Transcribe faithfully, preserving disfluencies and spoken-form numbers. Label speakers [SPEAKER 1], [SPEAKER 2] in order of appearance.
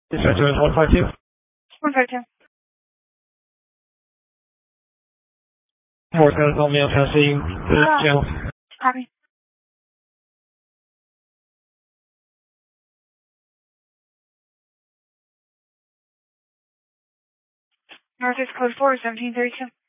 [SPEAKER 1] Dispatcher is one five two.
[SPEAKER 2] one five two.
[SPEAKER 1] North Anatolia, Tennessee, uh, channel.
[SPEAKER 2] Copy. Northeast code four, seventeen thirty-two.